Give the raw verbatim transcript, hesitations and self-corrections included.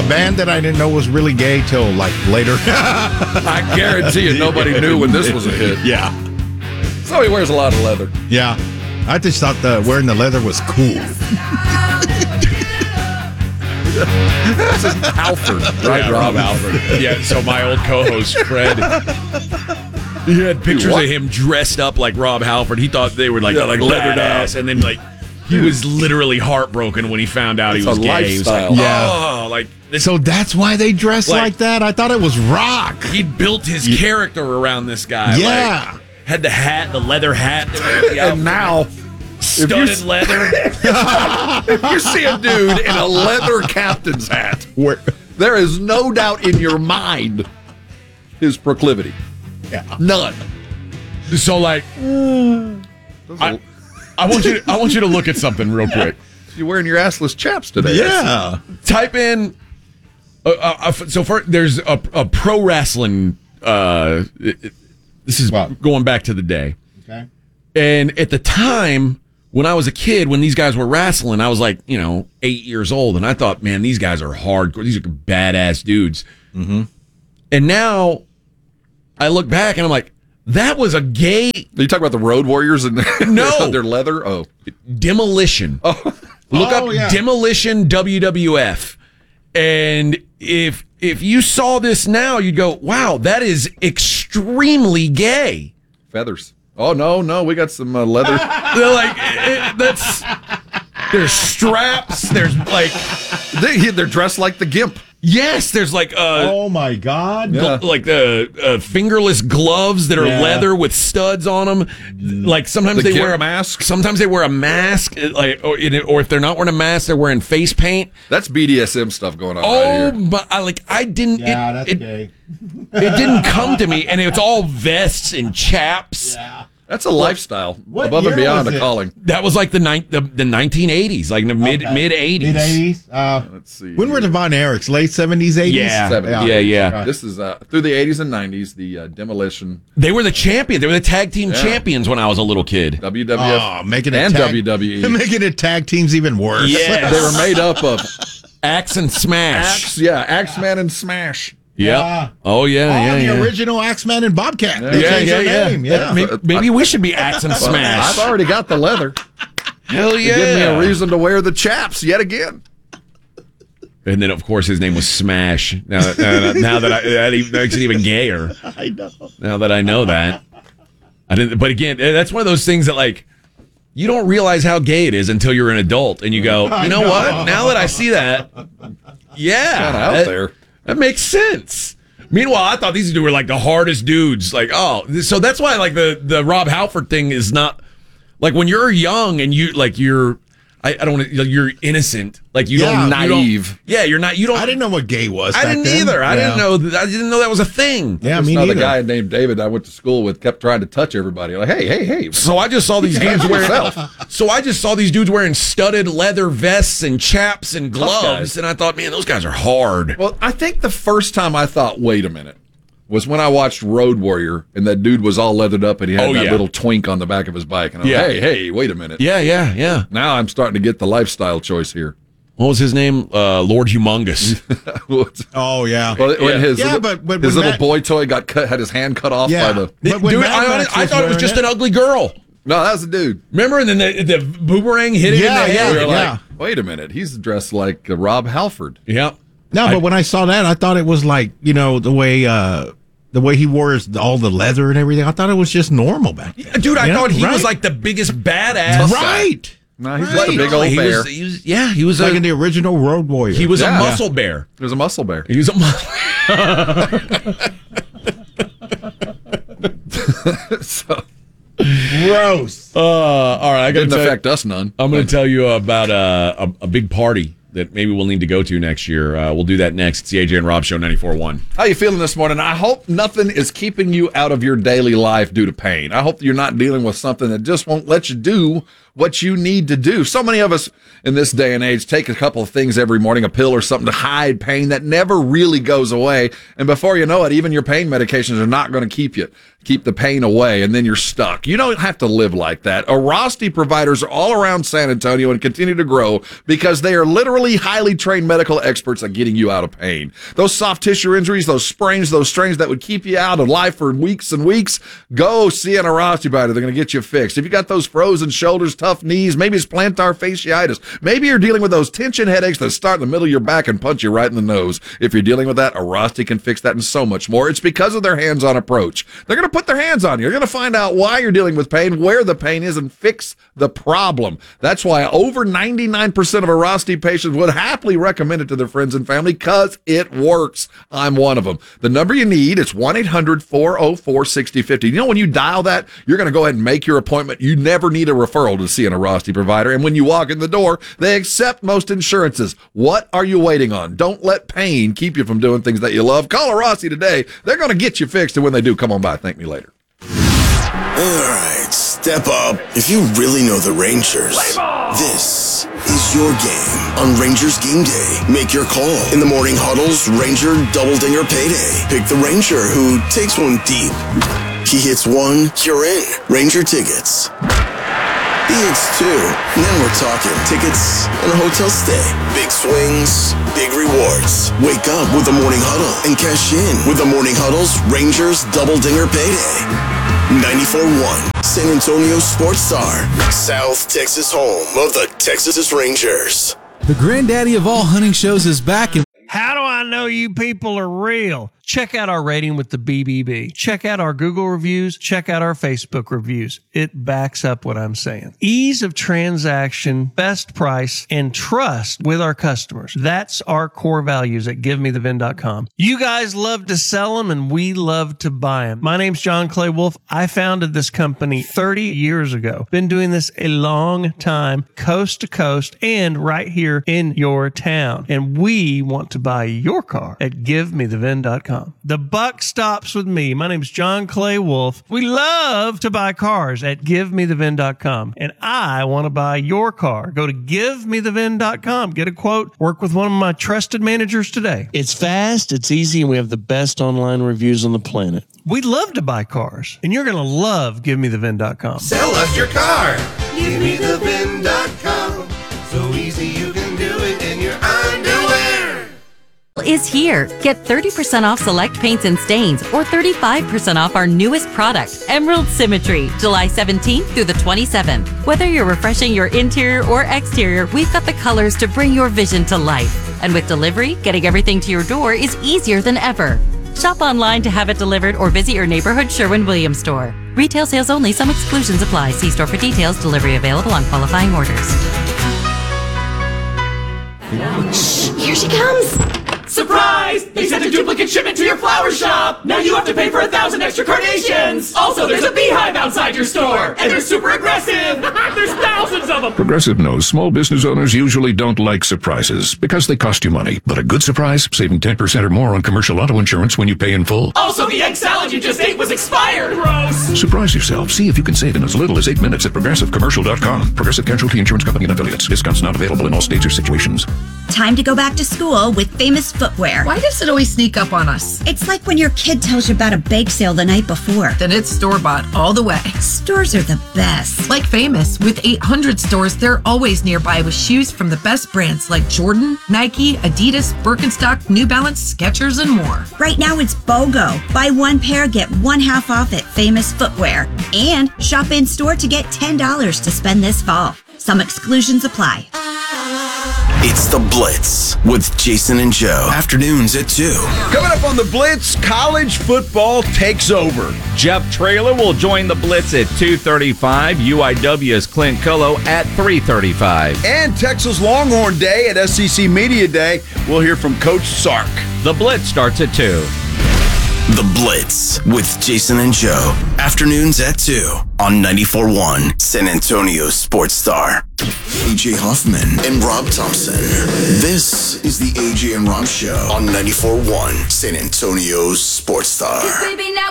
band that I didn't know was really gay till like later. I guarantee you nobody knew when this was a hit. Yeah. So he wears a lot of leather. Yeah. I just thought the wearing the leather was cool. This is Halford, right, Yeah, Rob? Rob Halford. Yeah, so my old co-host, Fred, he had pictures what? of him dressed up like Rob Halford. He thought they were like, Yeah, like leathered badass, up. and then like he was literally heartbroken when he found out It's he was a gay. He was like, lifestyle. Yeah. oh, like this. So that's why they dress like, Like- that? I thought it was rock. He built his character around this guy. Yeah. Like, had the hat, the leather hat, the And now, studded if you, leather. if you see a dude in a leather captain's hat, Where, there is no doubt in your mind his proclivity. yeah. None. So like, I, I want you. To, I want you to look at something real quick. You're wearing your assless chaps today. Yeah. Type in. Uh, uh, uh, so for, there's a, a pro wrestling. Uh, it- it- this is Wow. going back to the day, Okay. and at the time when I was a kid, when these guys were wrestling, I was like, you know, eight years old, and I thought, man, these guys are hardcore. These are badass dudes. Mm-hmm. And now I look back and I'm like, that was a gay You talk about the Road Warriors and No. their leather? Oh. Demolition. Look Oh, up yeah. Demolition W W F. And if if you saw this now, you'd go, wow, that is extremely gay. Feathers. Oh, no, no. We got some uh, leather. They're like, it, it- that's, there's straps, there's like, they, they're dressed like the Gimp. yes, there's like, uh, Oh my God. Yeah. like the uh, fingerless gloves that are Yeah. leather with studs on them. Like sometimes The they Gimp wear a mask. Sometimes they wear a mask, uh, like, or, or if they're not wearing a mask, they're wearing face paint. That's B D S M stuff going on Oh, right here. but I like I didn't. Yeah, it, that's it, gay. it didn't come to me, and it's all vests and chaps. Yeah. That's a lifestyle what above and year beyond was a it? calling. That was like the ni- the, the nineteen eighties, like the mid Okay. mid Mid eighties. eighties. Uh, Let's see. when were the Von Erichs? Late seventies, eighties? Yeah, seventies. yeah, yeah. This is uh, through the eighties and nineties, the uh, Demolition, They were the champion. They were the tag team Yeah. champions when I was a little kid. W W F, Oh, making it and tag, W W E. making it tag teams even worse. Yes. They were made up of Axe and Smash. Axe, yeah, Axeman and Smash. Yep. Yeah. Oh yeah, Oh, yeah, the yeah. original Axeman and Bobcat. They Yeah, changed yeah, their yeah. name. Yeah. Maybe, maybe we should be Axe and I've Smash. already got the leather. Hell Give me yeah! a reason to wear the chaps yet again. And then, of course, his name was Smash. Now, that- now, that- now that I, that even makes it even gayer. I know. Now that I know that, I didn't. But again, that's one of those things that like you don't realize how gay it is until you're an adult, and you go, you know, know. what? Now that I see that, yeah, Kinda out that, there. That makes sense. Meanwhile, I thought these two were like the hardest dudes. Like, oh, so that's why like the the Rob Halford thing is not like when you're young and you like you're. I, I don't want to. You're innocent, like you Yeah, don't naive. You don't, yeah, you're not. You don't. I didn't know what gay was. I back didn't then. either. I Yeah. didn't know. That, I didn't know that was a thing. Yeah, There's me another neither. guy named David I went to school with kept trying to touch everybody. Like, hey, hey, hey. So I just saw these dudes wearing. yourself. So I just saw these dudes wearing studded leather vests and chaps and gloves, guys. and I thought, man, those guys are hard. Well, I think the first time I thought, wait a minute, was when I watched Road Warrior, and that dude was all leathered up, and he had Oh, that yeah. little twink on the back of his bike. And I'm Yeah. like, hey, hey, wait a minute. Yeah, yeah, yeah. Now I'm starting to get the lifestyle choice here. What was his name? Uh, Lord Humongous. well, Oh yeah. when Yeah. his, Yeah, little, but- but his when little Matt- boy toy got cut, had his hand cut off yeah. by the. But when Dude, Mad I, Max I was thought it was wearing just an ugly girl. No, that was a dude. Remember? And then the, the boomerang hit it Yeah, in the yeah, head. We were yeah. like, wait a minute, he's dressed like uh, Rob Halford. Yeah. No, I- but when I saw that, I thought it was like, you know, the way uh the way he wore his, all the leather and everything. I thought it was just normal back then. Dude, I You know, thought he right? was like the biggest badass. Right. No, he's Right. just a big old he bear. Was, he was, yeah, he was Like a, in the original Road Warrior. he was Yeah. a muscle bear. There's a muscle bear. He was a muscle. so, gross. Uh, all right, I got to didn't tell. affect us none. I'm going to tell you about uh, a, a big party that maybe we'll need to go to next year. Uh, we'll do that next. It's the A J and Rob Show, ninety-four point one. How you feeling this morning? I hope nothing is keeping you out of your daily life due to pain. I hope you're not dealing with something that just won't let you do what you need to do. So many of us in this day and age take a couple of things every morning, a pill or something to hide pain that never really goes away. And before you know it, even your pain medications are not going to keep you, keep the pain away, and then you're stuck. You don't have to live like that. Arasti providers are all around San Antonio and continue to grow because they are literally highly trained medical experts at getting you out of pain. Those soft tissue injuries, those sprains, those strains that would keep you out of life for weeks and weeks, go see an Arasti provider. They're going to get you fixed. If you got those frozen shoulders, tough knees, maybe it's plantar fasciitis, maybe you're dealing with those tension headaches that start in the middle of your back and punch you right in the nose. If you're dealing with that, Arasti can fix that and so much more. It's because of their hands-on approach. They're going to put their hands on you. You're going to find out why you're dealing with pain, where the pain is, and fix the problem. That's why over ninety-nine percent of Arasti patients would happily recommend it to their friends and family because it works. I'm one of them. The number you need, it's one eight hundred four oh four six oh five oh. You know, when you dial that, you're going to go ahead and make your appointment. You never need a referral to see an Arasti provider. And when you walk in the door, they accept most insurances. What are you waiting on? Don't let pain keep you from doing things that you love. Call Arasti today. They're going to get you fixed. And when they do, come on by. Thank me later. All right, step up. If you really know the Rangers, this is your game on Rangers Game Day. Make your call in the morning huddles, Ranger Double Dinger Payday. Pick the Ranger who takes one deep. He hits one, you're in. Ranger tickets. He hits two, and then we're talking tickets and a hotel stay. Big swings, big rewards. Wake up with the Morning Huddle and cash in with the Morning Huddle's Rangers Double Dinger Payday. ninety-four point one San Antonio Sports Star, South Texas home of the Texas Rangers. The granddaddy of all hunting shows is back. And how do I know you people are real? Check out our rating with the B B B. Check out our Google reviews. Check out our Facebook reviews. It backs up what I'm saying. Ease of transaction, best price, and trust with our customers. That's our core values at give me the vin dot com. You guys love to sell them, and we love to buy them. My name's John Clay Wolf. I founded this company thirty years ago. Been doing this a long time, coast to coast, and right here in your town. And we want to buy your car at give me the vin dot com. The buck stops with me. My name's John Clay Wolf. We love to buy cars at give me the vin dot com. And I want to buy your car. Go to give me the vin dot com. Get a quote. Work with one of my trusted managers today. It's fast, it's easy, and we have the best online reviews on the planet. We love to buy cars, and you're going to love give me the vin dot com. Sell us your car. give me the vin dot com. So easy you can do it in your underwear. Is here. Get thirty percent off select paints and stains or thirty-five percent off our newest product, Emerald Symmetry, July seventeenth through the twenty-seventh. Whether you're refreshing your interior or exterior, we've got the colors to bring your vision to life. And with delivery, getting everything to your door is easier than ever. Shop online to have it delivered or visit your neighborhood Sherwin-Williams store. Retail sales only. Some exclusions apply. See store for details. Delivery available on qualifying orders. Shh, here she comes. Surprise! They sent a duplicate shipment to your flower shop! Now you have to pay for a thousand extra carnations! Also, there's a beehive outside your store! And they're super aggressive! There's thousands of them! Progressive knows small business owners usually don't like surprises because they cost you money. But a good surprise, saving ten percent or more on commercial auto insurance when you pay in full. Also, the egg salad you just ate was expired! Gross! Surprise yourself. See if you can save in as little as eight minutes at progressive commercial dot com. Progressive Casualty Insurance Company and affiliates. Discounts not available in all states or situations. Time to go back to school with Famous Footwear. Why does it always sneak up on us? It's like when your kid tells you about a bake sale the night before. Then it's store-bought all the way. Stores are the best. Like Famous, with eight hundred stores, they're always nearby with shoes from the best brands like Jordan, Nike, Adidas, Birkenstock, New Balance, Skechers, and more. Right now it's BOGO. Buy one pair, get one half off at Famous Footwear. And shop in-store to get ten dollars to spend this fall. Some exclusions apply. It's The Blitz with Jason and Joe. Afternoons at two. Coming up on The Blitz, college football takes over. Jeff Traylor will join The Blitz at two thirty-five. U I W's Clint Cullo at three thirty-five. And Texas Longhorn Day at S E C Media Day. We'll hear from Coach Sark. The Blitz starts at two. The Blitz with Jason and Joe. Afternoons at two on ninety-four point one San Antonio Sports Star. A J Hoffman and Rob Thompson. This is the A J and Rob Show on ninety-four point one San Antonio Sports Star.